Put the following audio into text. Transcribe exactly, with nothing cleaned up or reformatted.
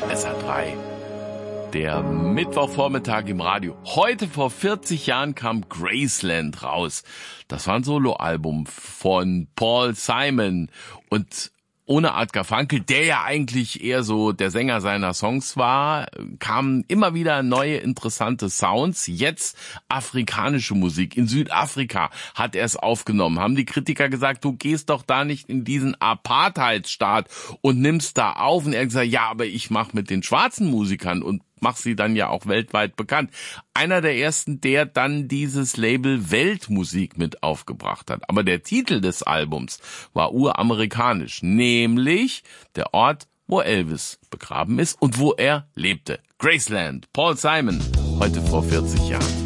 S R drei. Der Mittwochvormittag im Radio. Heute vor vierzig Jahren kam Graceland raus. Das war ein Soloalbum von Paul Simon und ohne Art Garfunkel, der ja eigentlich eher so der Sänger seiner Songs war, kamen immer wieder neue interessante Sounds. Jetzt afrikanische Musik. In Südafrika hat er es aufgenommen. Haben die Kritiker gesagt, du gehst doch da nicht in diesen Apartheidsstaat und nimmst da auf. Und er hat gesagt, ja, aber ich mache mit den schwarzen Musikern und mach sie dann ja auch weltweit bekannt. Einer der ersten, der dann dieses Label Weltmusik mit aufgebracht hat. Aber der Titel des Albums war uramerikanisch, nämlich der Ort, wo Elvis begraben ist und wo er lebte. Graceland, Paul Simon, heute vor vierzig Jahren.